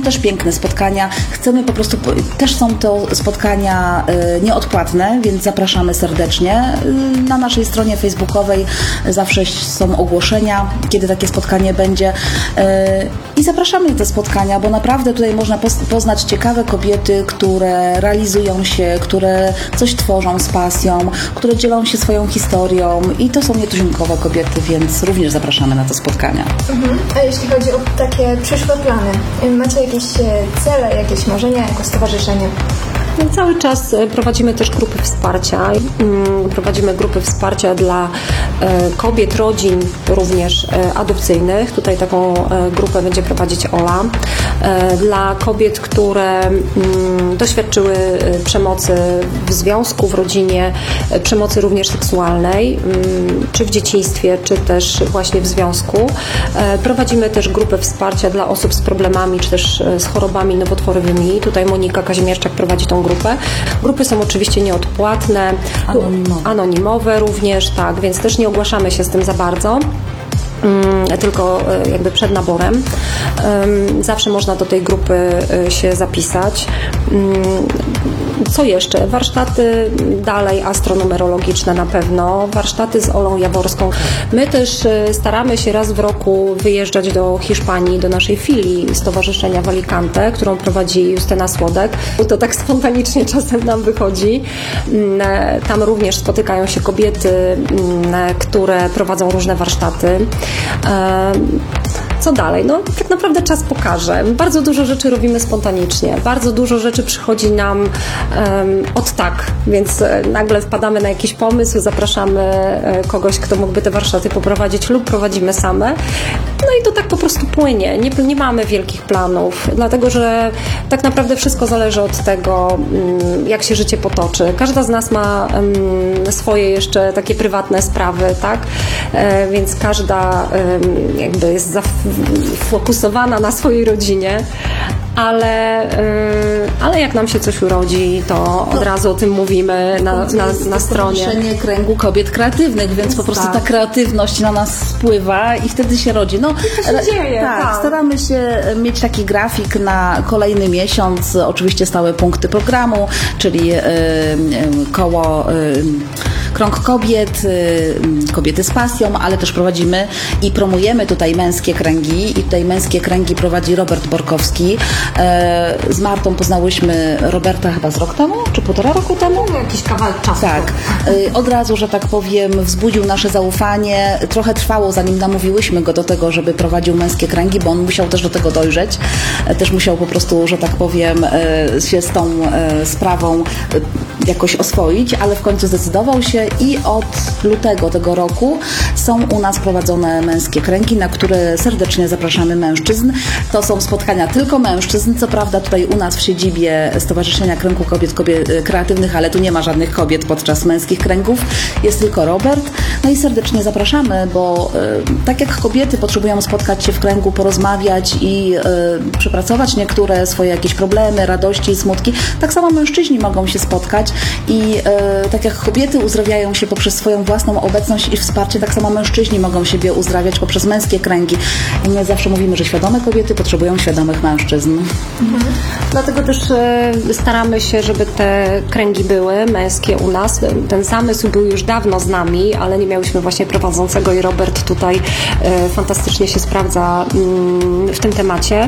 też piękne spotkania. Chcemy po prostu, też są to spotkania nieodpłatne, więc zapraszamy serdecznie. Na naszej stronie facebookowej zawsze są ogłoszenia, kiedy takie spotkanie będzie i zapraszamy na te spotkania, bo naprawdę tutaj można poznać ciekawe kobiety, które realizują się, które coś tworzą z pasją, które dzielą się swoją historią i to są nietuzinkowe kobiety, więc również zapraszamy na te spotkania. A jeśli chodzi o takie przyszłe plany, macie jakieś cele, jakieś marzenia jako stowarzyszenie? Cały czas prowadzimy też grupy wsparcia. Prowadzimy grupy wsparcia dla kobiet, rodzin również adopcyjnych. Tutaj taką grupę będzie prowadzić Ola. Dla kobiet, które doświadczyły przemocy w związku, w rodzinie, przemocy również seksualnej, czy w dzieciństwie, czy też właśnie w związku. Prowadzimy też grupę wsparcia dla osób z problemami, czy też z chorobami nowotworowymi. Tutaj Monika Kazimierczak prowadzi tą grupę. Grupy są oczywiście nieodpłatne, anonimowe również, tak, więc też nie ogłaszamy się z tym za bardzo. Tylko jakby przed naborem. Zawsze można do tej grupy się zapisać. Co jeszcze? Warsztaty dalej astronumerologiczne na pewno, warsztaty z Olą Jaworską. My też staramy się raz w roku wyjeżdżać do Hiszpanii, do naszej filii Stowarzyszenia w Alicante, którą prowadzi Justyna Słodek. To tak spontanicznie czasem nam wychodzi. Tam również spotykają się kobiety, które prowadzą różne warsztaty. Co dalej? No tak naprawdę czas pokaże. Bardzo dużo rzeczy robimy spontanicznie. Bardzo dużo rzeczy przychodzi nam od tak, więc nagle wpadamy na jakiś pomysł, zapraszamy kogoś, kto mógłby te warsztaty poprowadzić lub prowadzimy same. No i to tak po prostu płynie. Nie mamy wielkich planów, dlatego że tak naprawdę wszystko zależy od tego, jak się życie potoczy. Każda z nas ma swoje jeszcze takie prywatne sprawy, tak? Więc każda jakby jest fokusowana na swojej rodzinie, ale jak nam się coś urodzi, to od razu o tym mówimy na stronie. Stowarzyszenie Kręgu Kobiet Kreatywnych, więc po prostu ta kreatywność na nas spływa i wtedy się rodzi. No, to się dzieje, tak. Staramy się mieć taki grafik na kolejny miesiąc, oczywiście stałe punkty programu, czyli koło Krąg Kobiet, Kobiety z Pasją, ale też prowadzimy i promujemy tutaj męskie kręgi i tutaj męskie kręgi prowadzi Robert Borkowski. Z Martą poznałyśmy Roberta chyba z rok temu, czy 1,5 roku temu? Jakiś kawałek czasu. Tak. Od razu, że tak powiem, wzbudził nasze zaufanie. Trochę trwało, zanim namówiłyśmy go do tego, żeby prowadził męskie kręgi, bo on musiał też do tego dojrzeć. Też musiał po prostu, że tak powiem, się z tą sprawą jakoś oswoić, ale w końcu zdecydował się i od lutego tego roku są u nas prowadzone męskie kręgi, na które serdecznie zapraszamy mężczyzn. To są spotkania tylko mężczyzn, co prawda tutaj u nas w siedzibie Stowarzyszenia Kręgu Kobiet Kreatywnych, ale tu nie ma żadnych kobiet podczas męskich kręgów, jest tylko Robert. No i serdecznie zapraszamy, bo tak jak kobiety potrzebują spotkać się w kręgu, porozmawiać i przepracować niektóre swoje jakieś problemy, radości i smutki, tak samo mężczyźni mogą się spotkać i tak jak kobiety uzdrawiają się poprzez swoją własną obecność i wsparcie, tak samo mężczyźni mogą siebie uzdrawiać poprzez męskie kręgi. I my zawsze mówimy, że świadome kobiety potrzebują świadomych mężczyzn. Dlatego też staramy się, żeby te kręgi były męskie u nas. Ten zamysł był już dawno z nami, ale nie miałyśmy właśnie prowadzącego i Robert tutaj fantastycznie się sprawdza w tym temacie.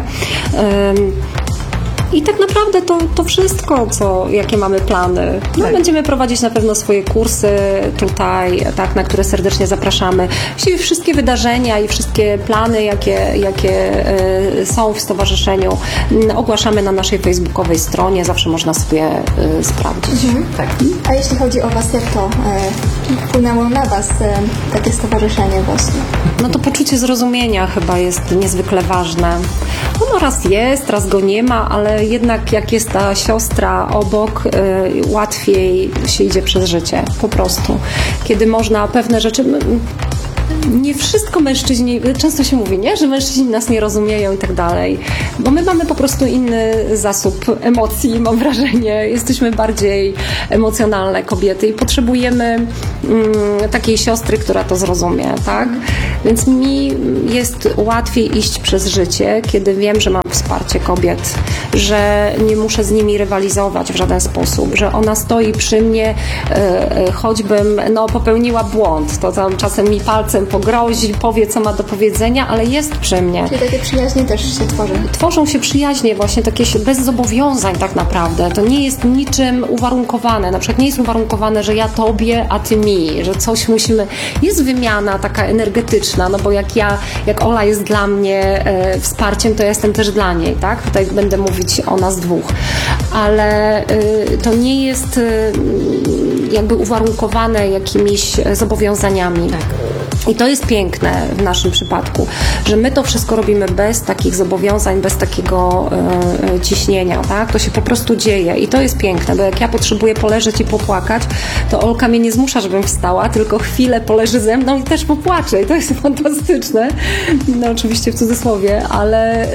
I tak naprawdę to wszystko, jakie mamy plany. No, będziemy prowadzić na pewno swoje kursy tutaj, tak, na które serdecznie zapraszamy. Wszystkie wydarzenia i wszystkie plany, jakie są w stowarzyszeniu, ogłaszamy na naszej facebookowej stronie. Zawsze można sobie sprawdzić. Tak. A jeśli chodzi o Was, jak to wpłynęło na Was takie stowarzyszenie właśnie? No to poczucie zrozumienia chyba jest niezwykle ważne. Ono raz jest, raz go nie ma, ale jednak jak jest ta siostra obok, łatwiej się idzie przez życie, po prostu. Kiedy można pewne rzeczy... Nie wszystko mężczyźni, często się mówi, nie? Że mężczyźni nas nie rozumieją i tak dalej, bo my mamy po prostu inny zasób emocji, mam wrażenie. Jesteśmy bardziej emocjonalne kobiety i potrzebujemy takiej siostry, która to zrozumie, tak? Więc mi jest łatwiej iść przez życie, kiedy wiem, że mam wsparcie kobiet, że nie muszę z nimi rywalizować w żaden sposób, że ona stoi przy mnie, choćbym popełniła błąd, to tam czasem mi palcem pogrozi, powie, co ma do powiedzenia, ale jest przy mnie. Czyli takie przyjaźnie też się tworzy. Tworzą się przyjaźnie właśnie takie bez zobowiązań tak naprawdę. To nie jest niczym uwarunkowane. Na przykład nie jest uwarunkowane, że ja tobie, a ty mi, że coś musimy... Jest wymiana taka energetyczna, no bo jak Ola jest dla mnie wsparciem, to ja jestem też dla niej, tak? Tutaj będę mówić o nas dwóch. Ale to nie jest jakby uwarunkowane jakimiś zobowiązaniami. Tak. I to jest piękne w naszym przypadku, że my to wszystko robimy bez takich zobowiązań, bez takiego ciśnienia, tak? To się po prostu dzieje i to jest piękne, bo jak ja potrzebuję poleżeć i popłakać, to Olka mnie nie zmusza, żebym wstała, tylko chwilę poleży ze mną i też popłacze i to jest fantastyczne. No oczywiście w cudzysłowie, ale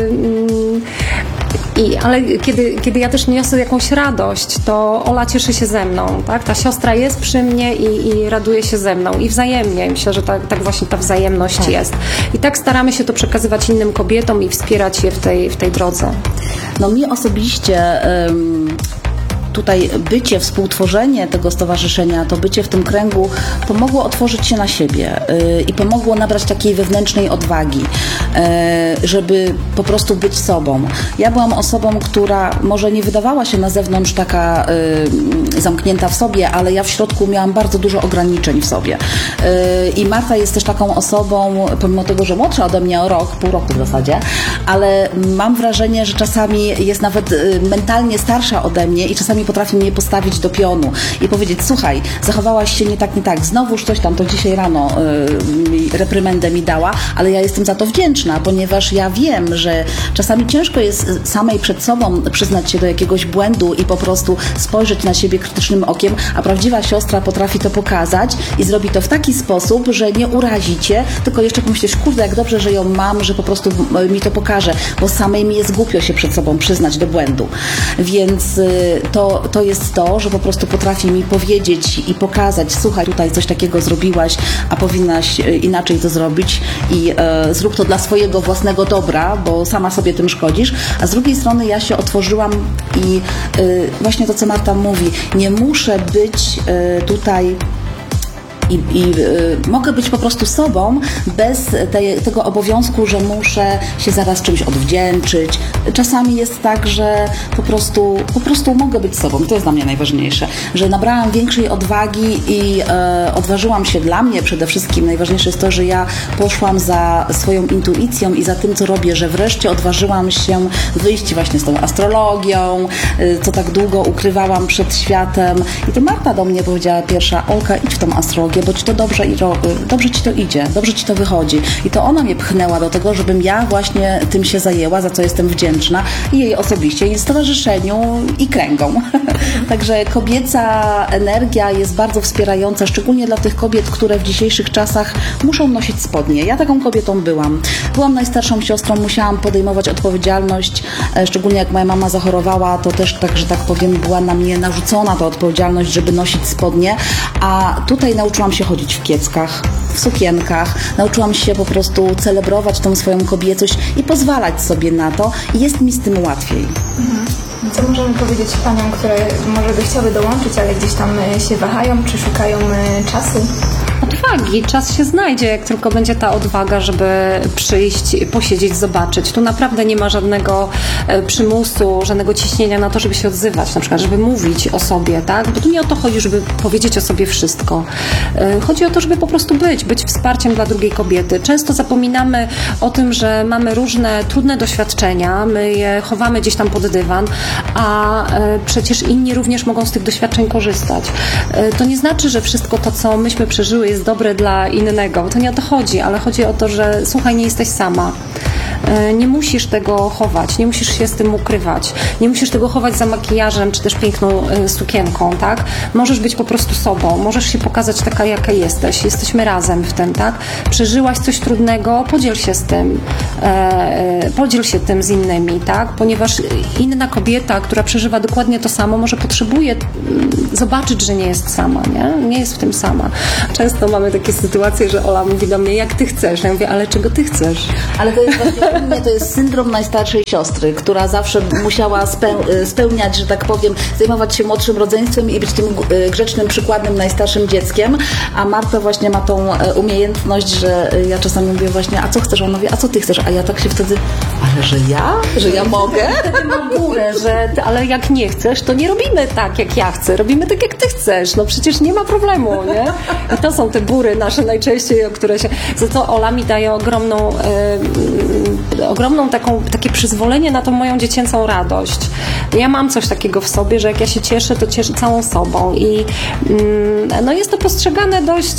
kiedy ja też niosę jakąś radość, to Ola cieszy się ze mną, tak? Ta siostra jest przy mnie i raduje się ze mną i wzajemnie. Myślę, że tak właśnie ta wzajemność jest. I tak staramy się to przekazywać innym kobietom i wspierać je w tej drodze. No mi osobiście tutaj bycie, współtworzenie tego stowarzyszenia, to bycie w tym kręgu pomogło otworzyć się na siebie i pomogło nabrać takiej wewnętrznej odwagi, żeby po prostu być sobą. Ja byłam osobą, która może nie wydawała się na zewnątrz taka zamknięta w sobie, ale ja w środku miałam bardzo dużo ograniczeń w sobie. I Marta jest też taką osobą, pomimo tego, że młodsza ode mnie o rok, pół roku w zasadzie, ale mam wrażenie, że czasami jest nawet mentalnie starsza ode mnie i czasami potrafi mnie postawić do pionu i powiedzieć: słuchaj, zachowałaś się nie tak, znowuż coś tam, to dzisiaj rano reprymendę mi dała, ale ja jestem za to wdzięczna, ponieważ ja wiem, że czasami ciężko jest samej przed sobą przyznać się do jakiegoś błędu i po prostu spojrzeć na siebie krytycznym okiem, a prawdziwa siostra potrafi to pokazać i zrobi to w taki sposób, że nie urazi cię, tylko jeszcze pomyślisz: kurde, jak dobrze, że ją mam, że po prostu mi to pokaże, bo samej mi jest głupio się przed sobą przyznać do błędu. Więc to jest to, że po prostu potrafi mi powiedzieć i pokazać: słuchaj, tutaj coś takiego zrobiłaś, a powinnaś inaczej to zrobić i zrób to dla swojego własnego dobra, bo sama sobie tym szkodzisz. A z drugiej strony ja się otworzyłam i właśnie to, co Marta mówi, nie muszę być tutaj i mogę być po prostu sobą bez tego obowiązku, że muszę się zaraz czymś odwdzięczyć. Czasami jest tak, że po prostu mogę być sobą. To jest dla mnie najważniejsze, że nabrałam większej odwagi i odważyłam się. Dla mnie przede wszystkim najważniejsze jest to, że ja poszłam za swoją intuicją i za tym, co robię, że wreszcie odważyłam się wyjść właśnie z tą astrologią, co tak długo ukrywałam przed światem. I to Marta do mnie powiedziała pierwsza: Olka, idź w tą astrologię, bo ci to dobrze ci to idzie, dobrze ci to wychodzi. I to ona mnie pchnęła do tego, żebym ja właśnie tym się zajęła, za co jestem wdzięczna i jej osobiście, i stowarzyszeniu, i kręgom. Także kobieca energia jest bardzo wspierająca, szczególnie dla tych kobiet, które w dzisiejszych czasach muszą nosić spodnie. Ja taką kobietą byłam. Byłam najstarszą siostrą, musiałam podejmować odpowiedzialność, szczególnie jak moja mama zachorowała, to też, tak, że tak powiem, była na mnie narzucona ta odpowiedzialność, żeby nosić spodnie, a tutaj nauczyłam się chodzić w kieckach, w sukienkach, nauczyłam się po prostu celebrować tą swoją kobiecość i pozwalać sobie na to i jest mi z tym łatwiej. Co możemy powiedzieć paniom, które może by chciały dołączyć, ale gdzieś tam się wahają, czy szukają czasu? Odwagi. Czas się znajdzie, jak tylko będzie ta odwaga, żeby przyjść, posiedzieć, zobaczyć. Tu naprawdę nie ma żadnego przymusu, żadnego ciśnienia na to, żeby się odzywać, na przykład, żeby mówić o sobie, tak? Bo tu nie o to chodzi, żeby powiedzieć o sobie wszystko. Chodzi o to, żeby po prostu być wsparciem dla drugiej kobiety. Często zapominamy o tym, że mamy różne trudne doświadczenia, my je chowamy gdzieś tam pod dywan, a przecież inni również mogą z tych doświadczeń korzystać. To nie znaczy, że wszystko to, co myśmy przeżyły, jest dobre dla innego. To nie o to chodzi, ale chodzi o to, że słuchaj, nie jesteś sama. Nie musisz tego chować, nie musisz się z tym ukrywać, nie musisz tego chować za makijażem, czy też piękną sukienką, tak? Możesz być po prostu sobą, możesz się pokazać taka, jaka jesteś. Jesteśmy razem w tym, tak? Przeżyłaś coś trudnego, podziel się z tym, podziel się tym z innymi, tak? Ponieważ inna kobieta, która przeżywa dokładnie to samo, może potrzebuje zobaczyć, że nie jest sama, nie jest w tym sama. Często mamy takie sytuacje, że Ola mówi do mnie, jak ty chcesz? Ja mówię, ale czego ty chcesz? Ale to jest właśnie u mnie to jest syndrom najstarszej siostry, która zawsze musiała spełniać, że tak powiem, zajmować się młodszym rodzeństwem i być tym grzecznym, przykładnym najstarszym dzieckiem, a Marta właśnie ma tą umiejętność, że ja czasami mówię właśnie, a co chcesz? Ona mówi, a co ty chcesz? A ja tak się wtedy, ale że ja mogę? Wtedy mam górę, ale jak nie chcesz, to nie robimy tak, jak ja chcę, robimy tak, jak ty chcesz, no przecież nie ma problemu, nie? I to są te bury nasze najczęściej, o które się... Za to Ola mi daje ogromną takie przyzwolenie na tą moją dziecięcą radość. Ja mam coś takiego w sobie, że jak ja się cieszę, to cieszę całą sobą i no jest to postrzegane dość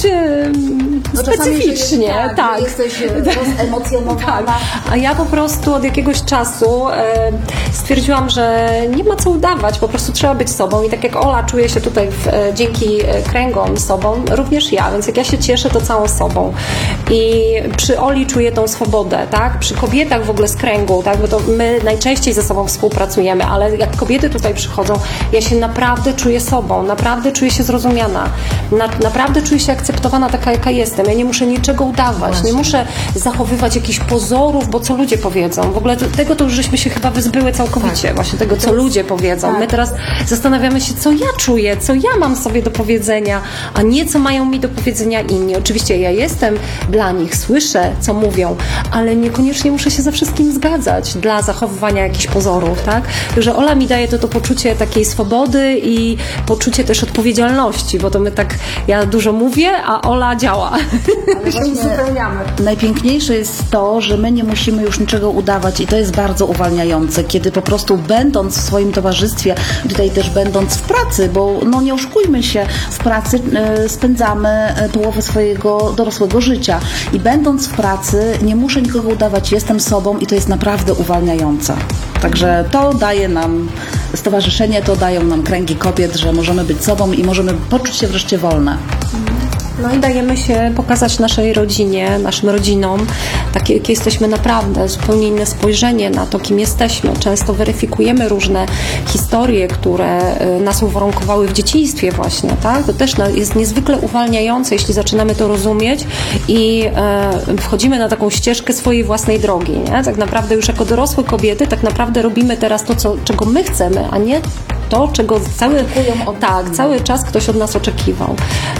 specyficznie. Tak. Jesteś emocjonowana. Tak. A ja po prostu od jakiegoś czasu stwierdziłam, że nie ma co udawać, po prostu trzeba być sobą i tak jak Ola czuje się tutaj dzięki kręgom sobą, również ja, więc jak ja się cieszę, to całą sobą. I przy Oli czuję tą swobodę, tak? Przy kobietach w ogóle z kręgu, tak? Bo to my najczęściej ze sobą współpracujemy, ale jak kobiety tutaj przychodzą, ja się naprawdę czuję sobą, naprawdę czuję się zrozumiana, naprawdę czuję się akceptowana taka, jaka jestem. Ja nie muszę niczego udawać, nie muszę zachowywać jakichś pozorów, bo co ludzie powiedzą. W ogóle tego to już żeśmy się chyba wyzbyły całkowicie, właśnie tego, co ludzie powiedzą. My teraz zastanawiamy się, co ja czuję, co ja mam sobie do powiedzenia, a nie co mają mi do powiedzenia inni. Oczywiście ja jestem dla nich, słyszę, co mówią, ale niekoniecznie muszę się ze wszystkim zgadzać dla zachowywania jakichś pozorów, tak? Że Ola mi daje to poczucie takiej swobody i poczucie też odpowiedzialności, bo to my tak, ja dużo mówię, a Ola działa. Ale się uzupełniamy. Najpiękniejsze jest to, że my nie musimy już niczego udawać i to jest bardzo uwalniające, kiedy po prostu będąc w swoim towarzystwie, tutaj też będąc w pracy, bo no nie oszukujmy się, w pracy spędzamy połowę swojego dorosłego życia i będąc w pracy nie muszę nikogo udawać, jestem sobą i to jest naprawdę uwalniające. Także to daje nam stowarzyszenie, to dają nam kręgi kobiet, że możemy być sobą i możemy poczuć się wreszcie wolne. No i dajemy się pokazać naszej rodzinie, naszym rodzinom, takie, jakie jesteśmy naprawdę, zupełnie inne spojrzenie na to, kim jesteśmy. Często weryfikujemy różne historie, które nas uwarunkowały w dzieciństwie właśnie, tak? To też jest niezwykle uwalniające, jeśli zaczynamy to rozumieć i wchodzimy na taką ścieżkę swojej własnej drogi, nie? Tak naprawdę już jako dorosłe kobiety tak naprawdę robimy teraz to, czego my chcemy, a nie to, czego cały czas ktoś od nas oczekiwał.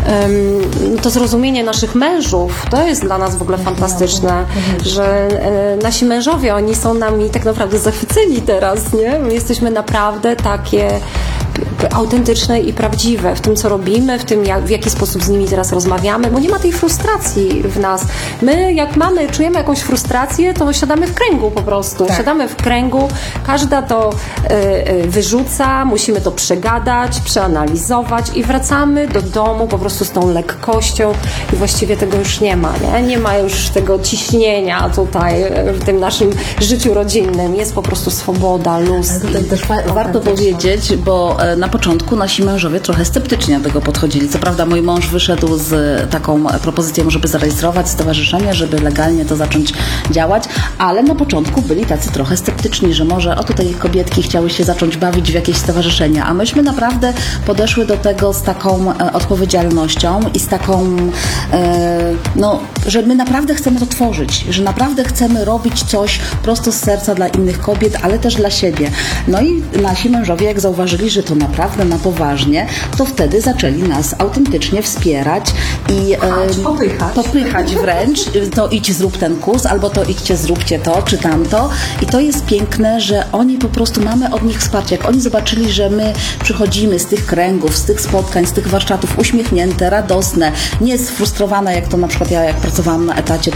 To zrozumienie naszych mężów, to jest dla nas w ogóle fantastyczne, że nasi mężowie, oni są nami tak naprawdę zachwyceni teraz, nie? My jesteśmy naprawdę takie autentyczne i prawdziwe w tym, co robimy, w tym, w jaki sposób z nimi teraz rozmawiamy, bo nie ma tej frustracji w nas. My, jak czujemy jakąś frustrację, to siadamy w kręgu po prostu. Tak. Siadamy w kręgu, każda to wyrzuca, musimy to przegadać, przeanalizować i wracamy do domu po prostu z tą lekkością i właściwie tego już nie ma, nie? Nie ma już tego ciśnienia tutaj w tym naszym życiu rodzinnym. Jest po prostu swoboda, luz. Ale tutaj też warto powiedzieć, bo na początku nasi mężowie trochę sceptycznie do tego podchodzili. Co prawda mój mąż wyszedł z taką propozycją, żeby zarejestrować stowarzyszenie, żeby legalnie to zacząć działać, ale na początku byli tacy trochę sceptyczni, że może tutaj kobietki chciały się zacząć bawić w jakieś stowarzyszenia, a myśmy naprawdę podeszły do tego z taką odpowiedzialnością i z taką, że my naprawdę chcemy to tworzyć, że naprawdę chcemy robić coś prosto z serca dla innych kobiet, ale też dla siebie. No i nasi mężowie, jak zauważyli, że to naprawdę na poważnie, to wtedy zaczęli nas autentycznie wspierać i popychać wręcz, to idź zrób ten kurs, albo to idźcie zróbcie to, czy tamto. I to jest piękne, że oni po prostu mamy od nich wsparcie. Jak oni zobaczyli, że my przychodzimy z tych kręgów, z tych spotkań, z tych warsztatów uśmiechnięte, radosne, nie sfrustrowane, jak to na przykład ja, jak pracowałam na etacie,